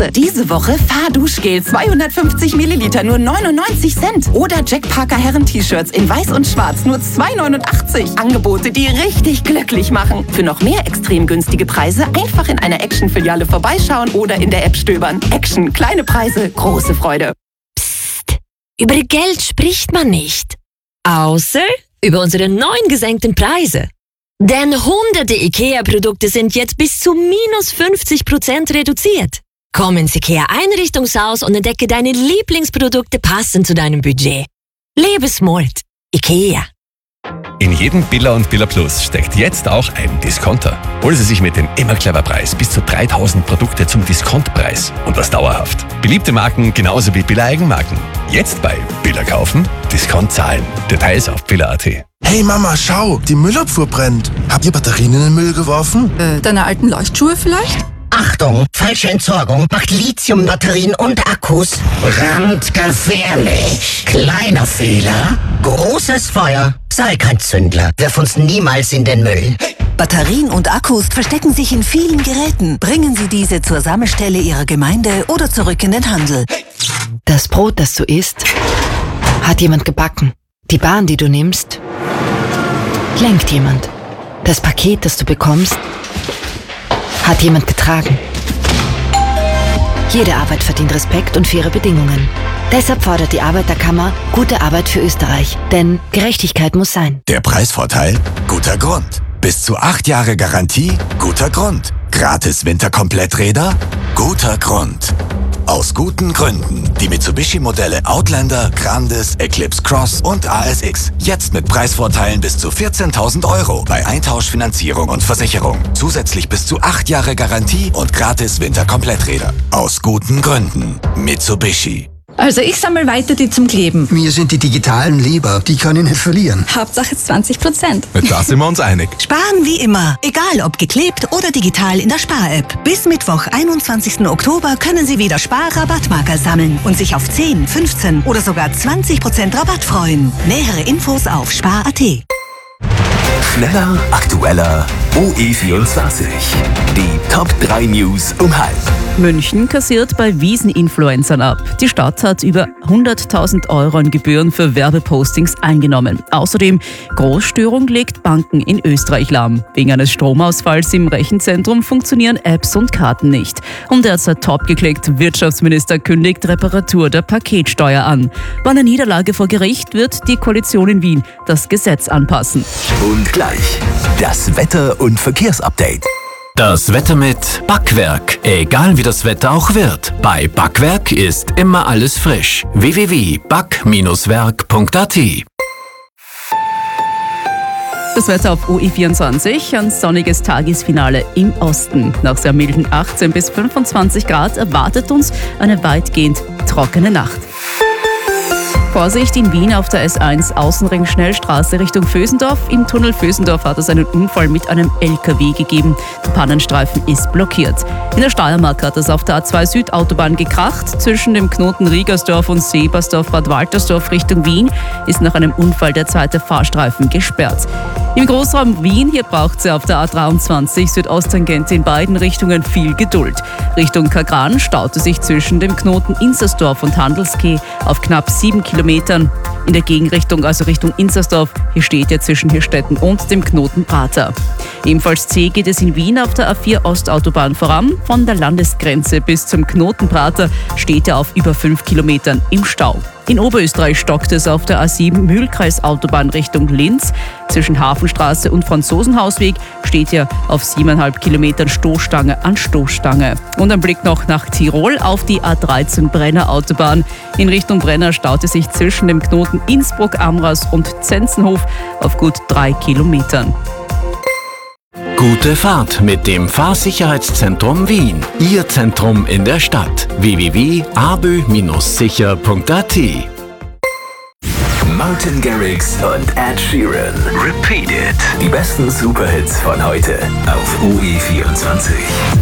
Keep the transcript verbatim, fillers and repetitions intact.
Klasse. Diese Woche Fahrduschgel zweihundertfünfzig Milliliter, nur neunundneunzig Cent. Oder Jack Parker Herren-T-Shirts in weiß und schwarz, nur zwei neunundachtzig. Angebote, die richtig glücklich machen. Für noch mehr extrem günstige Preise einfach in einer Action-Filiale vorbeischauen oder in der App stöbern. Action, kleine Preise, große Freude. Psst, über Geld spricht man nicht. Außer über unsere neuen gesenkten Preise. Denn hunderte IKEA-Produkte sind jetzt bis zu minus fünfzig Prozent reduziert. Komm ins IKEA-Einrichtungshaus und entdecke deine Lieblingsprodukte passend zu deinem Budget. Lebe smart. IKEA. In jedem Billa und Billa Plus steckt jetzt auch ein Discounter. Holen Sie sich mit dem Immer Clever Preis bis zu dreitausend Produkte zum Diskontpreis. Und das dauerhaft. Beliebte Marken genauso wie Billa Eigenmarken. Jetzt bei Billa kaufen, Discount zahlen. Details auf billa punkt at. Hey Mama, schau, die Müllabfuhr brennt. Habt ihr Batterien in den Müll geworfen? Äh, deine alten Leuchtschuhe vielleicht? Achtung, falsche Entsorgung macht Lithiumbatterien und Akkus brandgefährlich. Kleiner Fehler, großes Feuer. Sei kein Zündler, wirf uns niemals in den Müll. Batterien und Akkus verstecken sich in vielen Geräten. Bringen Sie diese zur Sammelstelle Ihrer Gemeinde oder zurück in den Handel. Das Brot, das du isst, hat jemand gebacken. Die Bahn, die du nimmst, lenkt jemand. Das Paket, das du bekommst, hat jemand getragen. Jede Arbeit verdient Respekt und faire Bedingungen. Deshalb fordert die Arbeiterkammer gute Arbeit für Österreich. Denn Gerechtigkeit muss sein. Der Preisvorteil? Guter Grund. Bis zu acht Jahre Garantie? Guter Grund. Gratis Winterkompletträder? Guter Grund. Aus guten Gründen. Die Mitsubishi-Modelle Outlander, Grandis, Eclipse Cross und A S X. Jetzt mit Preisvorteilen bis zu vierzehntausend Euro bei Eintauschfinanzierung und Versicherung. Zusätzlich bis zu acht Jahre Garantie und gratis Winterkompletträder. Aus guten Gründen. Mitsubishi. Also ich sammle weiter die zum Kleben. Mir sind die digitalen lieber. Die kann ich nicht verlieren. Hauptsache zwanzig Prozent. Da sind wir uns einig. Sparen wie immer. Egal ob geklebt oder digital in der Spar-App. Bis Mittwoch, einundzwanzigsten Oktober können Sie wieder Spar-Rabattmarker sammeln und sich auf zehn, fünfzehn oder sogar zwanzig Prozent Rabatt freuen. Nähere Infos auf spar punkt at. Schneller, aktueller, O E vierundzwanzig. Die Top drei News um halb. München kassiert bei Wiesen-Influencern ab. Die Stadt hat über hunderttausend Euro an Gebühren für Werbepostings eingenommen. Außerdem Großstörung legt Banken in Österreich lahm. Wegen eines Stromausfalls im Rechenzentrum funktionieren Apps und Karten nicht. Und derzeit topgeklickt, Wirtschaftsminister kündigt Reparatur der Paketsteuer an. Bei einer Niederlage vor Gericht wird die Koalition in Wien das Gesetz anpassen. Und gleich das Wetter- und Verkehrsupdate. Das Wetter mit Backwerk. Egal wie das Wetter auch wird. Bei Backwerk ist immer alles frisch. w w w punkt back Bindestrich werk punkt a t. Das Wetter auf O E vierundzwanzig, ein sonniges Tagesfinale im Osten. Nach sehr milden achtzehn bis fünfundzwanzig Grad erwartet uns eine weitgehend trockene Nacht. Vorsicht in Wien auf der S eins Außenring Schnellstraße Richtung Vösendorf. Im Tunnel Vösendorf hat es einen Unfall mit einem L K W gegeben. Der Pannenstreifen ist blockiert. In der Steiermark hat es auf der A zwei Südautobahn gekracht. Zwischen dem Knoten Riegersdorf und Sebersdorf-Bad Waltersdorf Richtung Wien ist nach einem Unfall der zweite Fahrstreifen gesperrt. Im Großraum Wien, hier braucht es auf der A dreiundzwanzig Südosttangente in beiden Richtungen viel Geduld. Richtung Kagran staute sich zwischen dem Knoten Inzersdorf und Handelskeh auf knapp sieben Kilometern. In der Gegenrichtung, also Richtung Inzersdorf, hier steht er zwischen Hirstetten und dem Knoten Prater. Ebenfalls zäh geht es in Wien auf der A vier Ostautobahn voran. Von der Landesgrenze bis zum Knoten Prater steht er auf über fünf Kilometern im Stau. In Oberösterreich stockt es auf der A sieben Mühlkreisautobahn Richtung Linz. Zwischen Hafenstraße und Franzosenhausweg steht er auf siebeneinhalb Kilometern Stoßstange an Stoßstange. Und ein Blick noch nach Tirol auf die A dreizehn Brenner Autobahn. In Richtung Brenner staut es sich zwischen dem Knoten Innsbruck-Amras und Zenzenhof auf gut drei Kilometern. Gute Fahrt mit dem Fahrsicherheitszentrum Wien. Ihr Zentrum in der Stadt. w w w punkt a b ö sicher punkt a t. Martin Garrix und Ed Sheeran. Repeat It. Die besten Superhits von heute auf O E vierundzwanzig.